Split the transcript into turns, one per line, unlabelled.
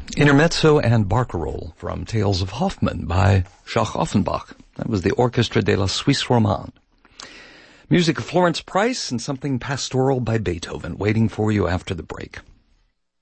Intermezzo and Barcarolle from Tales of Hoffmann by Jacques Offenbach. That was the Orchestre de la Suisse Romande. Music of Florence Price and something pastoral by Beethoven waiting for you after the break.